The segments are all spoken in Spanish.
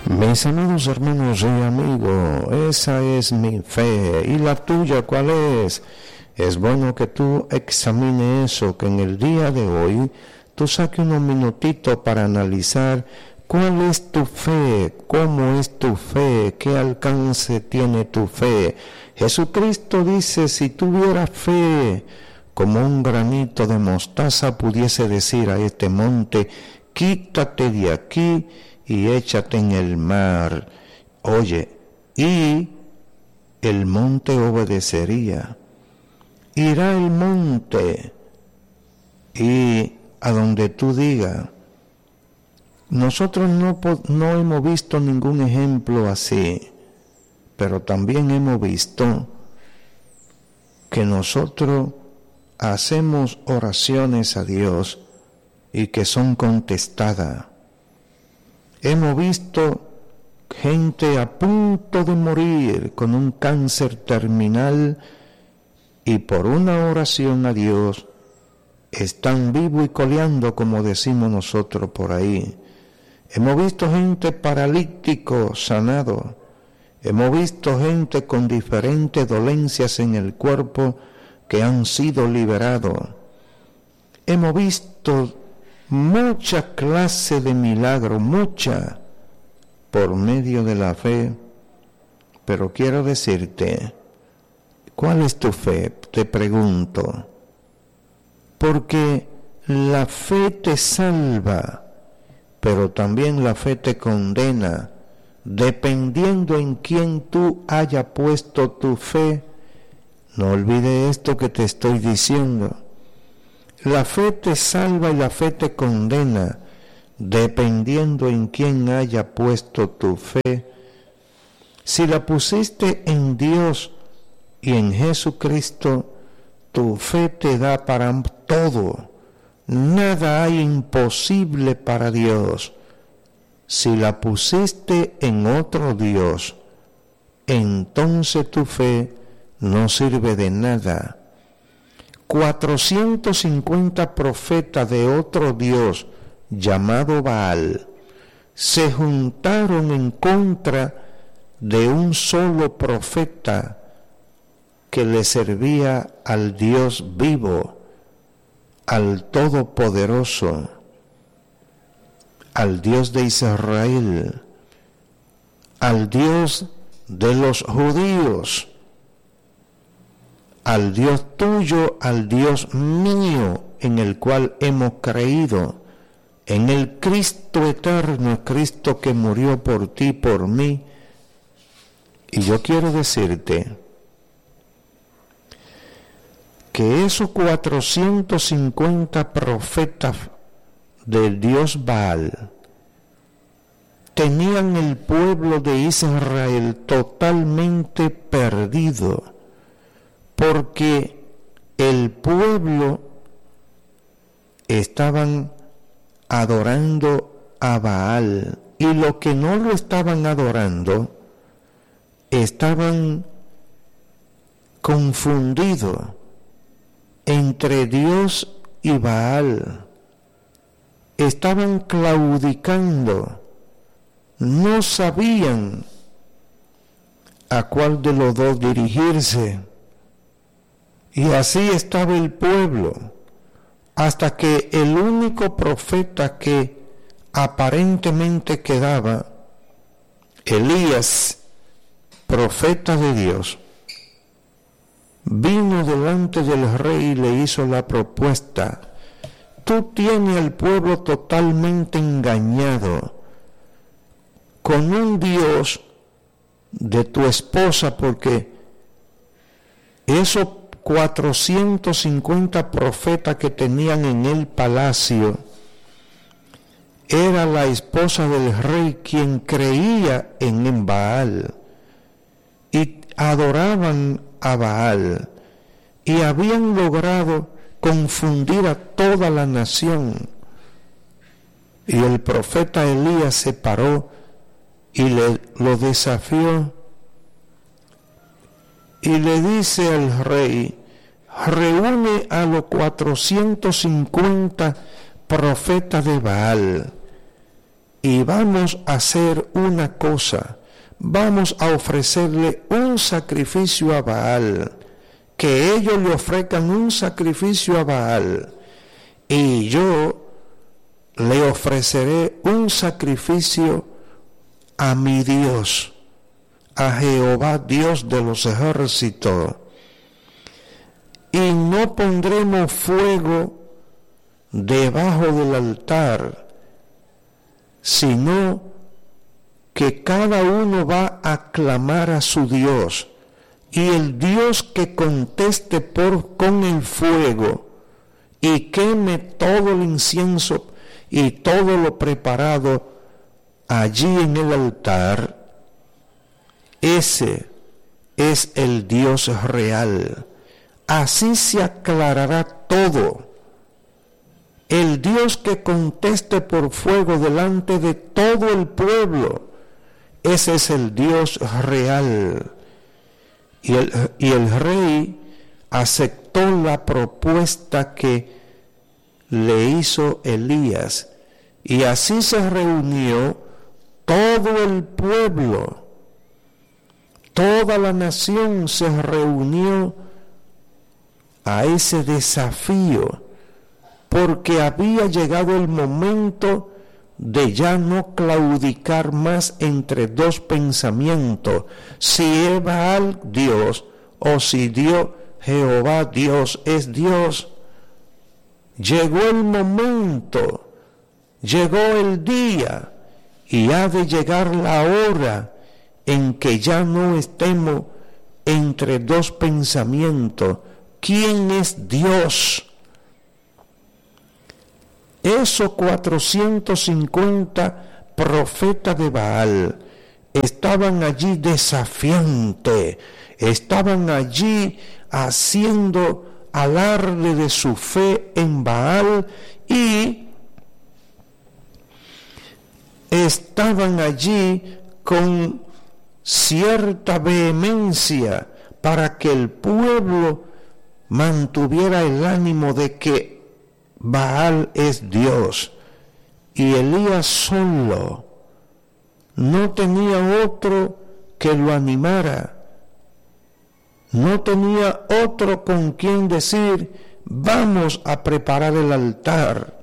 Mis amados hermanos y amigos, esa es mi fe. ¿Y la tuya cuál es? Es bueno que tú examines eso, que en el día de hoy tú saques unos minutitos para analizar cuál es tu fe, cómo es tu fe, qué alcance tiene tu fe. Jesucristo dice, si tuviera fe como un granito de mostaza, pudiese decir a este monte, quítate de aquí y échate en el mar. Oye, y el monte obedecería. Irá el monte y a donde tú digas. Nosotros no hemos visto ningún ejemplo así, pero también hemos visto que nosotros hacemos oraciones a Dios y que son contestadas. Hemos visto gente a punto de morir con un cáncer terminal y por una oración a Dios están vivos y coleando, como decimos nosotros por ahí. Hemos visto gente paralítico sanado. Hemos visto gente con diferentes dolencias en el cuerpo que han sido liberados. Hemos visto mucha clase de milagros, mucha, por medio de la fe. Pero quiero decirte, ¿cuál es tu fe? Te pregunto. Porque la fe te salva, pero también la fe te condena, dependiendo en quién tú hayas puesto tu fe. No olvides esto que te estoy diciendo. La fe te salva y la fe te condena, dependiendo en quién haya puesto tu fe. Si la pusiste en Dios y en Jesucristo, tu fe te da para todo. Nada hay imposible para Dios. Si la pusiste en otro Dios, entonces tu fe no sirve de nada. 450 profetas de otro Dios llamado Baal se juntaron en contra de un solo profeta que le servía al Dios vivo, al Todopoderoso, al Dios de Israel, al Dios de los judíos, al Dios tuyo, al Dios mío, en el cual hemos creído, en el Cristo eterno, Cristo que murió por ti, por mí. Y yo quiero decirte que esos 450 profetas del Dios Baal tenían el pueblo de Israel totalmente perdido, porque el pueblo estaban adorando a Baal, y los que no lo estaban adorando estaban confundidos entre Dios y Baal. Estaban claudicando, no sabían a cuál de los dos dirigirse. Y así estaba el pueblo, hasta que el único profeta que aparentemente quedaba, Elías, profeta de Dios, vino delante del rey y le hizo la propuesta: tú tienes al pueblo totalmente engañado con un Dios de tu esposa, porque esos 450 profetas que tenían en el palacio, era la esposa del rey quien creía en Baal y adoraban a Baal, y habían logrado confundir a toda la nación. Y el profeta Elías se paró y lo desafió y le dice al rey: reúne a los 450 profetas de Baal y vamos a hacer una cosa, vamos a ofrecerle un sacrificio a Baal, que ellos le ofrezcan un sacrificio a Baal, y yo le ofreceré un sacrificio a mi Dios, a Jehová Dios de los ejércitos, y no pondremos fuego debajo del altar, sino que cada uno va a clamar a su Dios, y el Dios que conteste con el fuego y queme todo el incienso y todo lo preparado allí en el altar, ese es el Dios real. Así se aclarará todo. El Dios que conteste por fuego delante de todo el pueblo, ese es el Dios real. Y el rey aceptó la propuesta que le hizo Elías, y así se reunió todo el pueblo, toda la nación se reunió a ese desafío, porque había llegado el momento de ya no claudicar más entre dos pensamientos, si es Baal Dios o si Jehová Dios es Dios. Llegó el momento, llegó el día, y ha de llegar la hora en que ya no estemos entre dos pensamientos. ¿Quién es Dios? Esos 450 profetas de Baal estaban allí desafiantes, estaban allí haciendo alarde de su fe en Baal, y estaban allí con cierta vehemencia para que el pueblo mantuviera el ánimo de que Baal es Dios. Y Elías solo, no tenía otro que lo animara, no tenía otro con quien decir: vamos a preparar el altar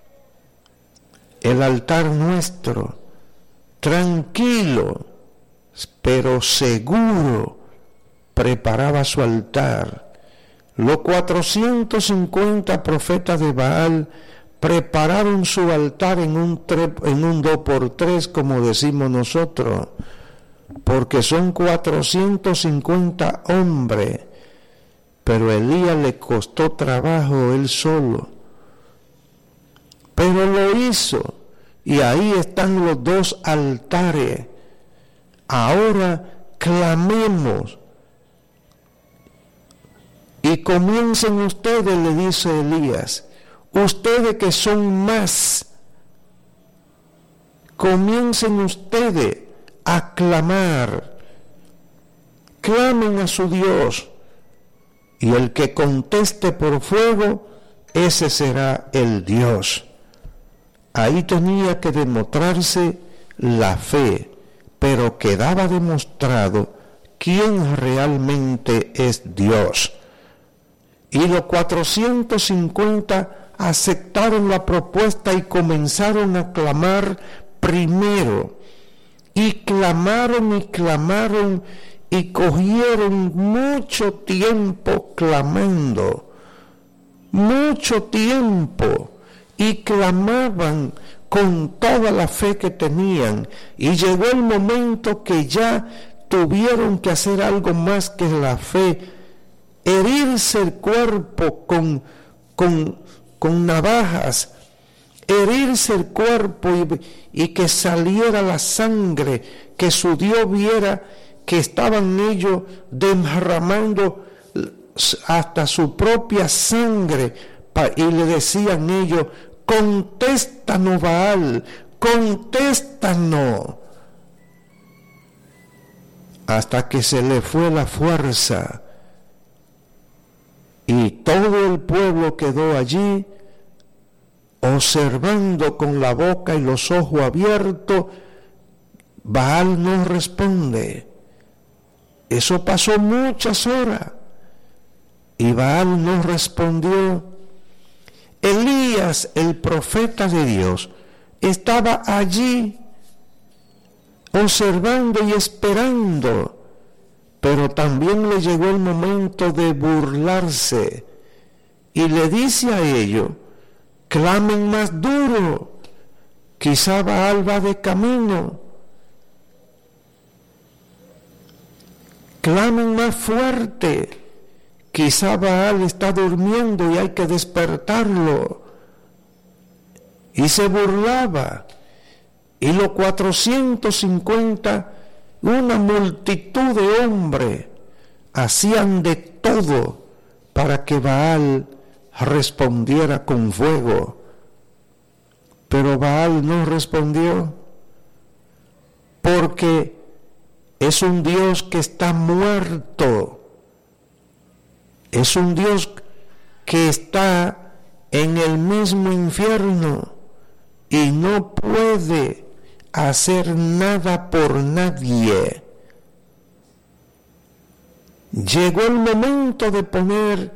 nuestro, tranquilo, pero seguro, preparaba su altar. Los 450 profetas de Baal prepararon su altar en un 2x3, como decimos nosotros, porque son 450 hombres, pero a Elías le costó trabajo él solo, pero lo hizo, y ahí están los dos altares. Ahora clamemos, y comiencen ustedes, le dice Elías, ustedes que son más, comiencen ustedes a clamar, clamen a su Dios, y el que conteste por fuego, ese será el Dios. Ahí tenía que demostrarse la fe, pero quedaba demostrado quién realmente es Dios. Y los 450 aceptaron la propuesta y comenzaron a clamar primero. Y clamaron y cogieron mucho tiempo clamando. Mucho tiempo. Y clamaban con toda la fe que tenían. Y llegó el momento que ya tuvieron que hacer algo más que la fe. Herirse el cuerpo con navajas, herirse el cuerpo y que saliera la sangre, que su Dios viera que estaban ellos derramando hasta su propia sangre, y le decían ellos: contéstanos, Baal, contéstanos, hasta que se le fue la fuerza. Y todo el pueblo quedó allí observando con la boca y los ojos abiertos, Baal no responde. Eso pasó muchas horas y Baal no respondió. Elías, el profeta de Dios, estaba allí observando y esperando, pero también le llegó el momento de burlarse y le dice a ellos: clamen más duro, quizá Baal va de camino. Clamen más fuerte, quizá Baal está durmiendo y hay que despertarlo. Y se burlaba. Y los 450, una multitud de hombres, hacían de todo para que Baal respondiera con fuego. Pero Baal no respondió, porque es un Dios que está muerto. Es un Dios que está en el mismo infierno y no puede hacer nada por nadie. Llegó el momento de poner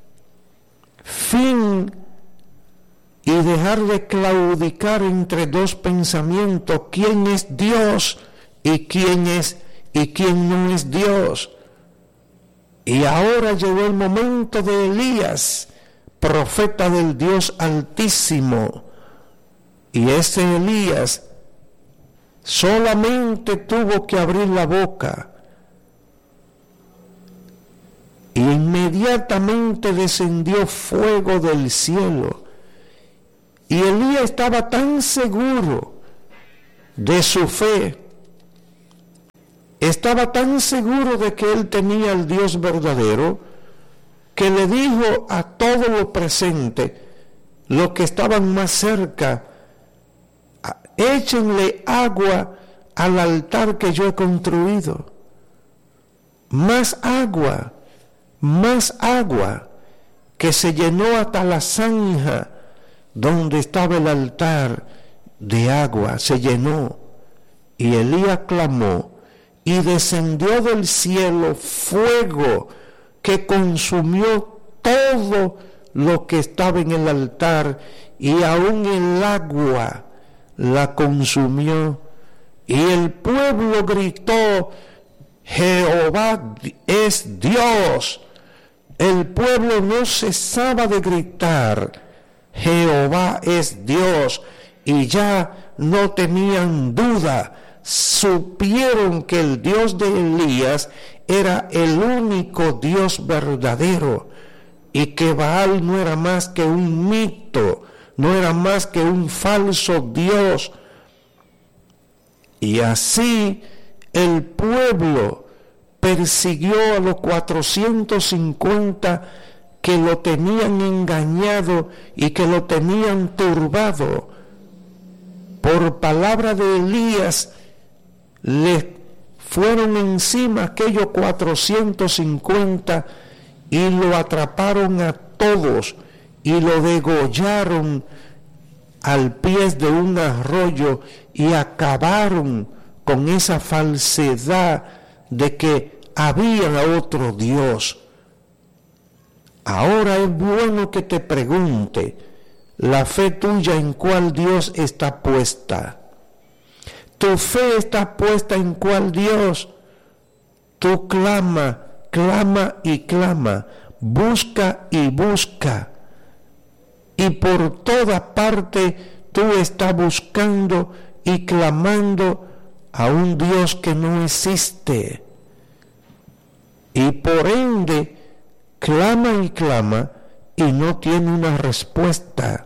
fin y dejar de claudicar entre dos pensamientos: quién es Dios y quién no es Dios. Y ahora llegó el momento de Elías, profeta del Dios Altísimo. Y ese Elías solamente tuvo que abrir la boca y inmediatamente descendió fuego del cielo. Y Elías estaba tan seguro de su fe, estaba tan seguro de que él tenía al Dios verdadero, que le dijo a todos los presentes, los que estaban más cerca: échenle agua al altar que yo he construido. Más agua, que se llenó hasta la zanja donde estaba el altar de agua, se llenó. Y Elías clamó, y descendió del cielo fuego que consumió todo lo que estaba en el altar, y aún el agua la consumió. Y el pueblo gritó: Jehová es Dios. El pueblo no cesaba de gritar: Jehová es Dios. Y ya no tenían duda, supieron que el Dios de Elías era el único Dios verdadero, y que Baal no era más que un mito, no era más que un falso Dios. Y así el pueblo persiguió a los 450 que lo tenían engañado y que lo tenían turbado. Por palabra de Elías, le fueron encima aquellos 450 y lo atraparon a todos y lo degollaron al pie de un arroyo y acabaron con esa falsedad de que había otro Dios. Ahora es bueno que te pregunte, la fe tuya, ¿en cuál Dios está puesta? ¿Tu fe está puesta en cuál Dios? Tú clama y clama, busca y busca, y por toda parte tú estás buscando y clamando a un Dios que no existe. Y por ende, clama y clama y no tiene una respuesta.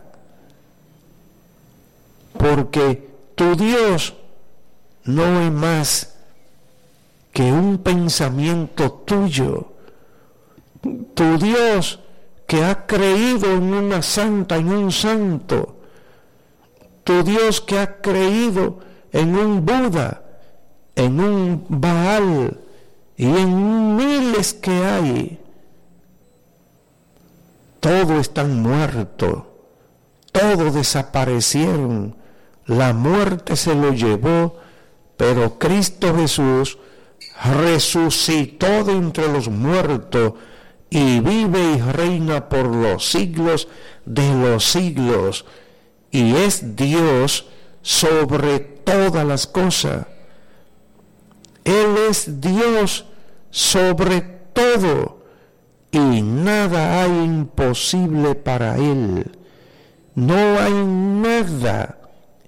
Porque tu Dios no es más que un pensamiento tuyo. Tu Dios que ha creído en una santa, en un santo. Tu Dios que ha creído en un Buda, en un Baal y en miles que hay. Todos están muertos, todos desaparecieron, la muerte se lo llevó, pero Cristo Jesús resucitó de entre los muertos y vive y reina por los siglos de los siglos, y es Dios sobre todas las cosas. Él es Dios sobre todo, y nada hay imposible para Él. No hay nada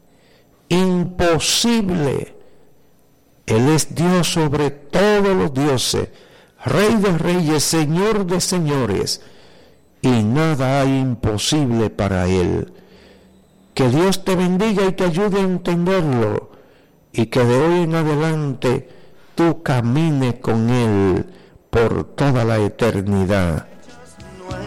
imposible. Él es Dios sobre todos los dioses, Rey de reyes, Señor de señores, y nada hay imposible para Él. Que Dios te bendiga y te ayude a entenderlo, y que de hoy en adelante tú camines con Él por toda la eternidad.